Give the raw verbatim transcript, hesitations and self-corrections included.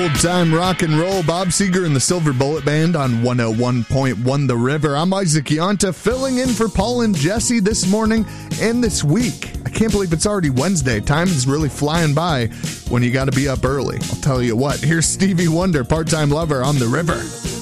Old-time rock and roll. Bob Seger and the Silver Bullet Band on one oh one point one The River. I'm Isaac Yonta, filling in for Paul and Jesse this morning and this week. I can't believe it's already Wednesday. Time is really flying by when you got to be up early. I'll tell you what. Here's Stevie Wonder, Part-Time Lover on The River.